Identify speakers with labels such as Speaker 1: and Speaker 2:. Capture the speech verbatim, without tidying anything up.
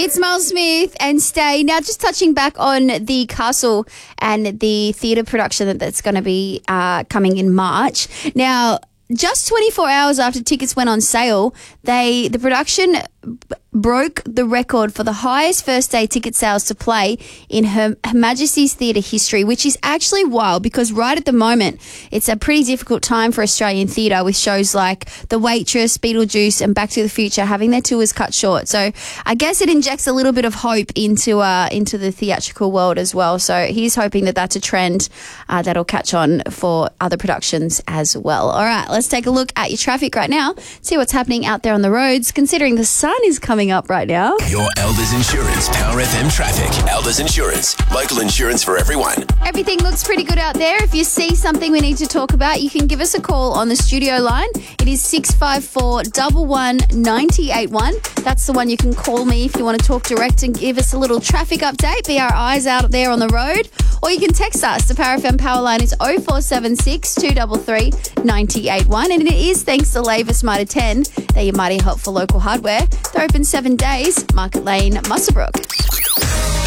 Speaker 1: It's Mel Smith and Stay. Now, just touching back on the Castle and the theatre production that, that's going to be uh, coming in March. Now, just twenty-four hours after tickets went on sale, they the production b- broke the record for the highest first day ticket sales to play in Her, Her Majesty's Theatre history, which is actually wild because right at the moment, it's a pretty difficult time for Australian theatre with shows like The Waitress, Beetlejuice and Back to the Future having their tours cut short. So I guess it injects a little bit of hope into uh, into the theatrical world as well. So he's hoping that that's a trend uh, that'll catch on for other productions as well. All right, let's take a look at your traffic right now, see what's happening out there on the roads, considering the sun is coming up right now.
Speaker 2: Your Elders Insurance Power F M traffic. Elders Insurance, local insurance for everyone.
Speaker 1: Everything looks pretty good out there. If you see something we need to talk about, you can give us a call on the studio line. It is six five four, one one, nine eight one. That's the one you can call me if you want to talk direct and give us a little traffic update, be our eyes out there on the road. Or you can text us. The Power F M power line is oh four seven six, two three three, nine eight one. And it is thanks to Lavis Mitre ten. They're your mighty helpful local hardware. They're open seven days. Market Lane, Muswellbrook.